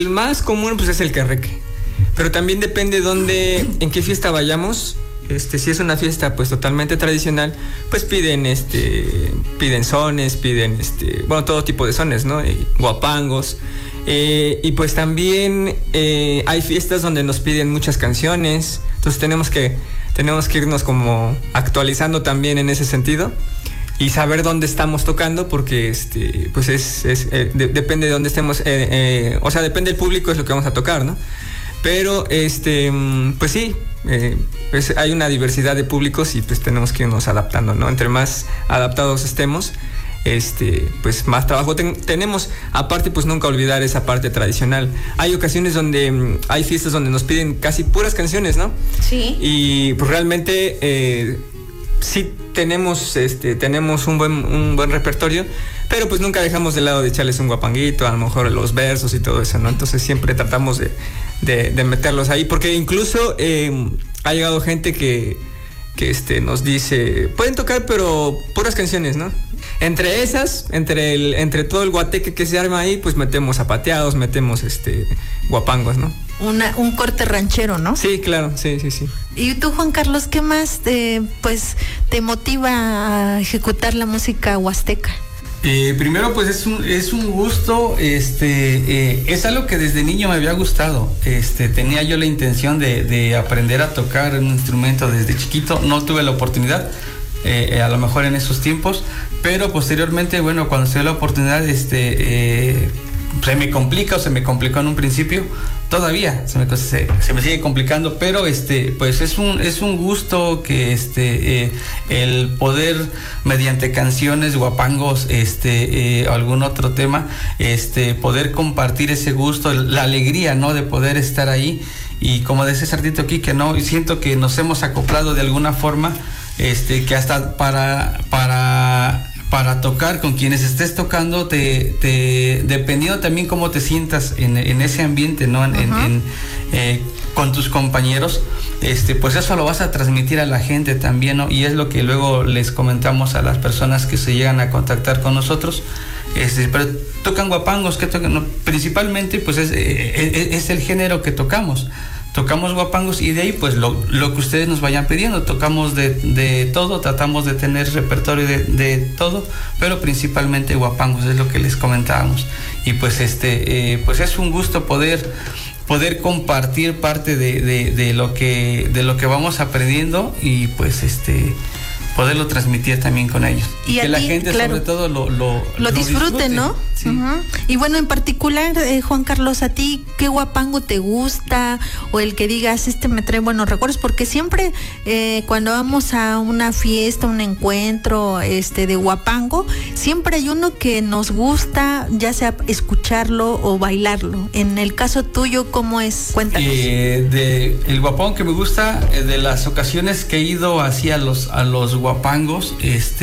El más común pues es el querreque, pero también depende en qué fiesta vayamos. Si es una fiesta pues totalmente tradicional, pues piden sones, piden todo tipo de sones, ¿no? Guapangos. Y pues también hay fiestas donde nos piden muchas canciones, entonces tenemos que irnos como actualizando también en ese sentido y saber dónde estamos tocando, porque pues depende de dónde estemos, o sea, depende del público, es lo que vamos a tocar, ¿no? Pero pues sí, pues hay una diversidad de públicos y pues tenemos que irnos adaptando, ¿no? Entre más adaptados estemos, pues más trabajo tenemos. Aparte, pues nunca olvidar esa parte tradicional. Hay ocasiones donde hay fiestas donde nos piden casi puras canciones, ¿no? Sí. Y pues realmente sí tenemos un buen repertorio, pero pues nunca dejamos de lado de echarles un guapanguito, a lo mejor los versos y todo eso, ¿no? Entonces siempre tratamos de meterlos ahí, porque incluso ha llegado gente que nos dice, pueden tocar pero puras canciones, ¿no? Entre esas, entre todo el guateque que se arma ahí, pues metemos zapateados, metemos guapangos, ¿no? Un corte ranchero, ¿no? Sí, claro, sí. ¿Y tú, Juan Carlos, qué más te motiva a ejecutar la música huasteca? Primero, pues es un gusto, es algo que desde niño me había gustado. Tenía yo la intención de aprender a tocar un instrumento desde chiquito. No tuve la oportunidad, a lo mejor en esos tiempos, pero posteriormente, bueno, cuando se dio la oportunidad, se me complicó en un principio. Todavía se me sigue complicando, pero pues es un gusto que el poder, mediante canciones, guapangos, o algún otro tema, poder compartir ese gusto, la alegría, ¿no? De poder estar ahí. Y como decía Sartito aquí, que no, siento que nos hemos acoplado de alguna forma, que hasta para tocar con quienes estés tocando, dependiendo también cómo te sientas en ese ambiente, ¿no? Con tus compañeros, pues eso lo vas a transmitir a la gente también, ¿no? Y es lo que luego les comentamos a las personas que se llegan a contactar con nosotros. Pero tocan guapangos, que tocan, no, principalmente pues es el género que tocamos guapangos, y de ahí pues lo que ustedes nos vayan pidiendo. Tocamos de todo, tratamos de tener repertorio de todo, pero principalmente guapangos, es lo que les comentábamos. Y pues pues es un gusto poder compartir parte de lo que vamos aprendiendo, y pues poderlo transmitir también con ellos, y que la gente, claro, sobre todo lo disfrute, ¿no? Sí. Uh-huh. Y bueno, en particular, Juan Carlos, ¿a ti qué guapango te gusta? O el que digas, me trae buenos recuerdos, porque siempre cuando vamos a una fiesta, un encuentro de guapango, siempre hay uno que nos gusta, ya sea escucharlo o bailarlo. En el caso tuyo, ¿cómo es? Cuéntanos. El guapango que me gusta, de las ocasiones que he ido hacia los guapangos, es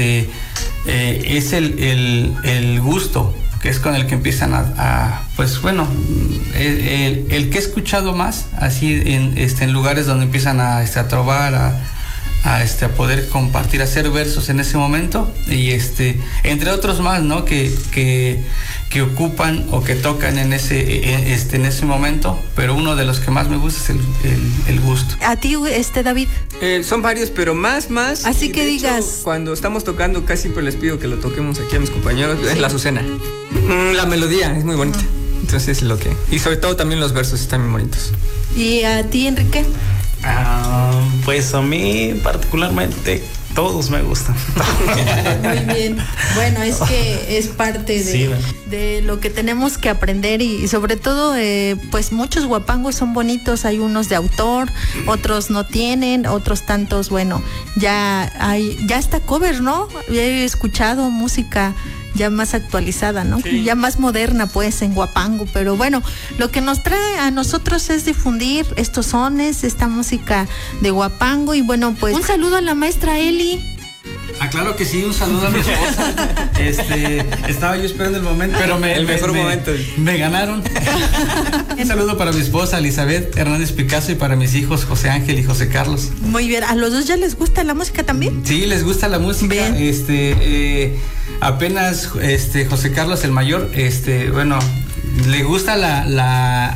el gusto, que es con el que empiezan pues bueno, el que he escuchado más, así en lugares donde empiezan a trovar, a poder compartir, a hacer versos en ese momento, y entre otros más, ¿no? que ocupan o que tocan en ese momento, pero uno de los que más me gusta es el gusto. ¿A ti, David? Son varios, pero más. Así que digas. Hecho, cuando estamos tocando, casi siempre les pido que lo toquemos aquí a mis compañeros. Sí. Es la azucena. La melodía es muy bonita. Entonces y sobre todo también los versos están muy bonitos. ¿Y a ti, Enrique? Pues a mí particularmente todos me gustan. Muy bien. Bueno, es que es parte de lo que tenemos que aprender, y sobre todo pues muchos guapangos son bonitos. Hay unos de autor, otros no tienen, otros tantos, bueno, ya está cover, ¿no? He escuchado música ya más actualizada, ¿no? Sí. Ya más moderna, pues, en guapango. Pero bueno, lo que nos trae a nosotros es difundir estos sones, esta música de guapango. Y bueno, pues un saludo a la maestra Eli. Claro que sí, un saludo a mi esposa. Estaba yo esperando el momento, pero el mejor momento. Me ganaron. Un saludo para mi esposa Elizabeth Hernández Picasso, y para mis hijos José Ángel y José Carlos. Muy bien. ¿A los dos ya les gusta la música también? Sí, les gusta la música. Bien. Apenas José Carlos el mayor, bueno, le gusta la